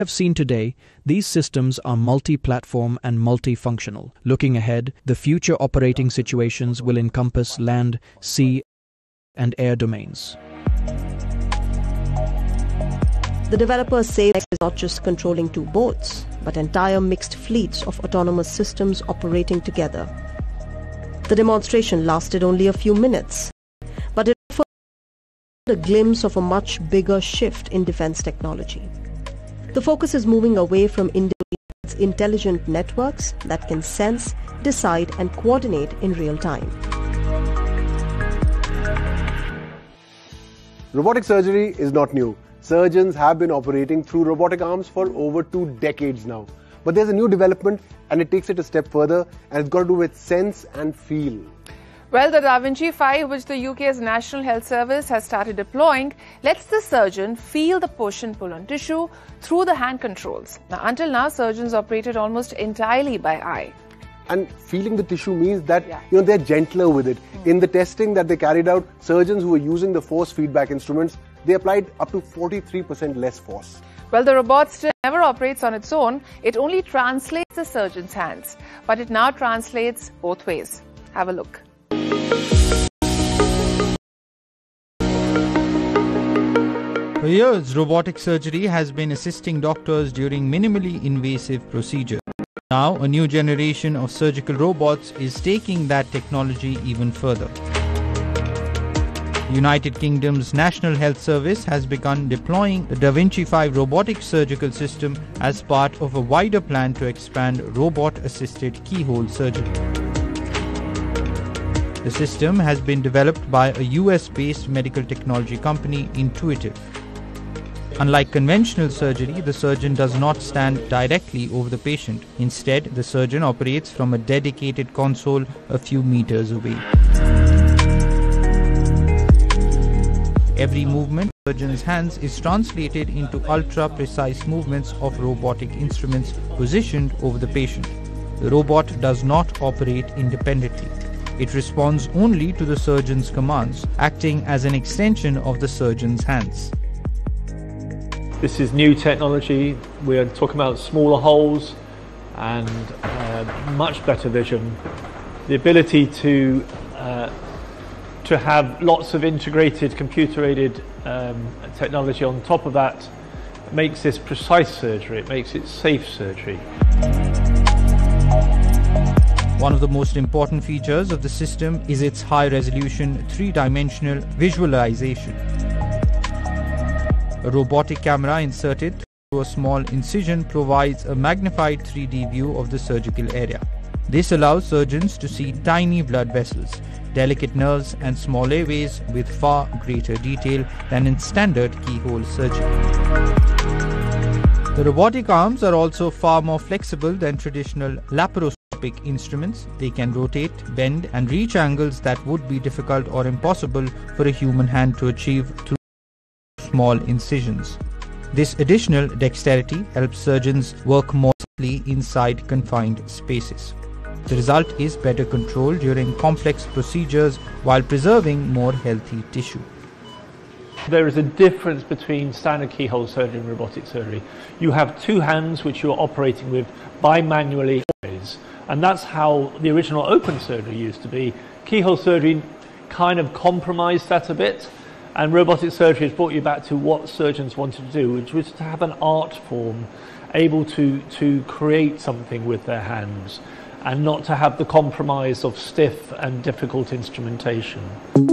have seen today, these systems are multi-platform and multifunctional. Looking ahead, the future operating situations will encompass land, sea, and air domains. The developers say it's not just controlling two boats, but entire mixed fleets of autonomous systems operating together. The demonstration lasted only a few minutes, but it offered a glimpse of a much bigger shift in defense technology. The focus is moving away from intelligent networks that can sense, decide, and coordinate in real time. Robotic surgery is not new. Surgeons have been operating through robotic arms for over 2 decades now. But there's a new development and it takes it a step further, and it's got to do with sense and feel. Well, the Da Vinci 5, which the UK's National Health Service has started deploying, lets the surgeon feel the push and pull on tissue through the hand controls. Now, until now, surgeons operated almost entirely by eye. And feeling the tissue means that they're gentler with it. In the testing that they carried out, surgeons who were using the force feedback instruments, they applied up to 43% less force. Well, the robot still never operates on its own. It only translates the surgeon's hands. But it now translates both ways. Have a look. For years, robotic surgery has been assisting doctors during minimally invasive procedures. Now, a new generation of surgical robots is taking that technology even further. The United Kingdom's National Health Service has begun deploying the Da Vinci 5 robotic surgical system as part of a wider plan to expand robot-assisted keyhole surgery. The system has been developed by a US-based medical technology company, Intuitive. Unlike conventional surgery, the surgeon does not stand directly over the patient. Instead, the surgeon operates from a dedicated console a few meters away. Every movement of the surgeon's hands is translated into ultra-precise movements of robotic instruments positioned over the patient. The robot does not operate independently. It responds only to the surgeon's commands, acting as an extension of the surgeon's hands. This is new technology. We're talking about smaller holes and much better vision. The ability to have lots of integrated computer-aided technology on top of that makes this precise surgery. It makes it safe surgery. One of the most important features of the system is its high-resolution, three-dimensional visualization. A robotic camera inserted through a small incision provides a magnified 3D view of the surgical area. This allows surgeons to see tiny blood vessels, delicate nerves and small airways with far greater detail than in standard keyhole surgery. The robotic arms are also far more flexible than traditional laparoscopic instruments. They can rotate, bend and reach angles that would be difficult or impossible for a human hand to achieve through small incisions. This additional dexterity helps surgeons work more safely inside confined spaces. The result is better control during complex procedures while preserving more healthy tissue. There is a difference between standard keyhole surgery and robotic surgery. You have two hands which you're operating with bimanually always, and that's how the original open surgery used to be. Keyhole surgery kind of compromised that a bit, and robotic surgery has brought you back to what surgeons wanted to do, which was to have an art form, able to create something with their hands, and not to have the compromise of stiff and difficult instrumentation.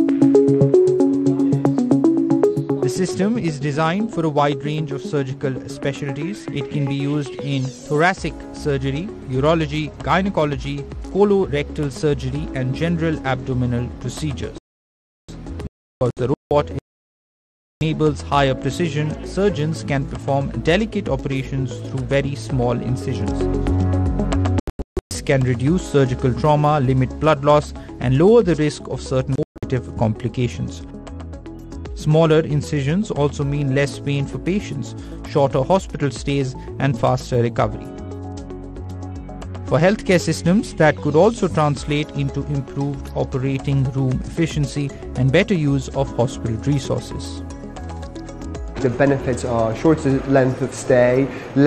The system is designed for a wide range of surgical specialties. It can be used in thoracic surgery, urology, gynecology, colorectal surgery, and general abdominal procedures. Because the robot enables higher precision, surgeons can perform delicate operations through very small incisions. This can reduce surgical trauma, limit blood loss, and lower the risk of certain operative complications. Smaller incisions also mean less pain for patients, shorter hospital stays, and faster recovery. For healthcare systems, that could also translate into improved operating room efficiency and better use of hospital resources. The benefits are shorter length of stay,